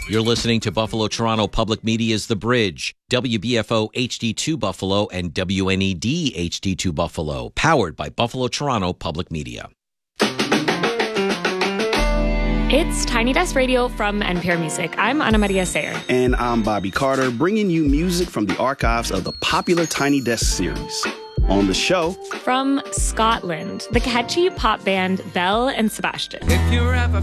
You're listening to Buffalo Toronto Public Media's The Bridge, WBFO HD2 Buffalo and WNED HD2 Buffalo, powered by Buffalo Toronto Public Media. It's Tiny Desk Radio from NPR Music. I'm Ana Maria Sayer. And I'm Bobby Carter, bringing you music from the archives of the popular Tiny Desk series. On the show, from Scotland, the catchy pop band Belle and Sebastian. If you're ever